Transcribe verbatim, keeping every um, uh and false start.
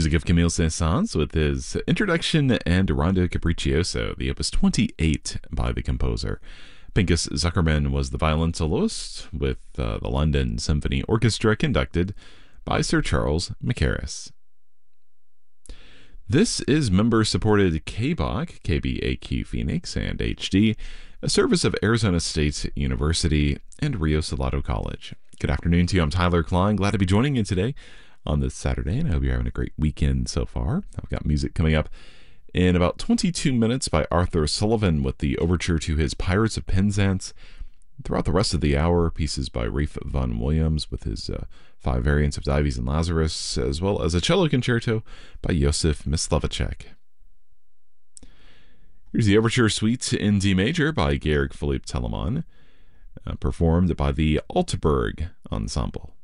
music of Camille Saint-Saëns with his introduction and Rondo Capriccioso, the opus twenty-eight by the composer. Pinchas Zuckerman was the violin soloist, with uh, the London Symphony Orchestra conducted by Sir Charles Mackerras. This is member-supported K B O C, K B A Q Phoenix, and H D, a service of Arizona State University and Rio Salado College. Good afternoon to you. I'm Tyler Klein. Glad to be joining you today on this Saturday, and I hope you're having a great weekend so far. I've got music coming up in about twenty-two minutes by Arthur Sullivan with the overture to his Pirates of Penzance. Throughout the rest of the hour, pieces by Rafe Vaughan Williams with his uh, five variants of Dives and Lazarus, as well as a cello concerto by Josef Myslivacek. Here's the Overture Suite in D major by Georg Philipp Telemann, uh, performed by the Altenburg Ensemble.